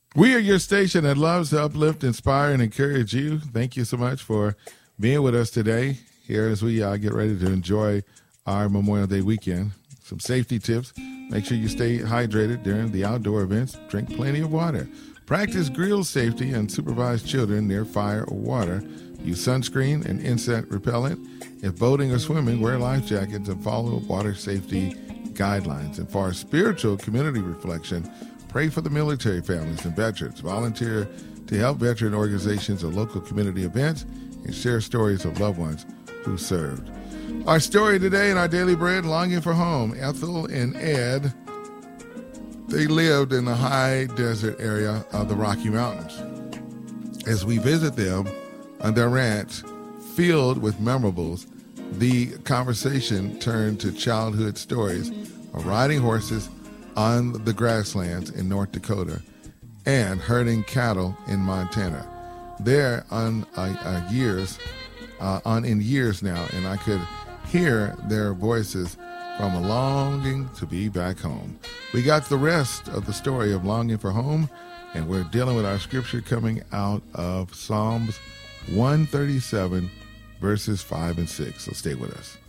We are your station that loves to uplift, inspire, and encourage you. Thank you so much for being with us today here as we get ready to enjoy our Memorial Day weekend. Some safety tips. Make sure you stay hydrated during the outdoor events. Drink plenty of water. Practice grill safety and supervise children near fire or water. Use sunscreen and insect repellent. If boating or swimming, wear life jackets and follow water safety guidelines. And for our spiritual community reflection, pray for the military families and veterans. Volunteer to help veteran organizations or local community events and share stories of loved ones who served. Our story today in our Daily Bread, Longing for Home. Ethel and Ed, they lived in the high desert area of the Rocky Mountains. As we visit them on their ranch, filled with memorables, the conversation turned to childhood stories of riding horses on the grasslands in North Dakota and herding cattle in Montana. They're in years now, and I could hear their voices from a longing to be back home. We got the rest of the story of Longing for Home, and we're dealing with our scripture coming out of Psalms 137, verses 5 and 6. So stay with us.